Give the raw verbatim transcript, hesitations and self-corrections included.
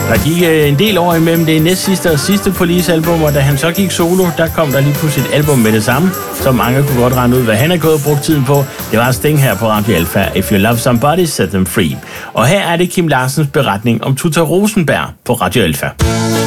Der gik en del år imellem det næst sidste og sidste Police-album, og da han så gik solo, der kom der lige pludselig et album med det samme, så mange kunne godt regne ud, hvad han har gået og brugt tiden på. Det var Sting her på Radio Alpha. If you love somebody, set them free. Og her er det Kim Larsens beretning om Tuta Rosenberg på Radio Alpha.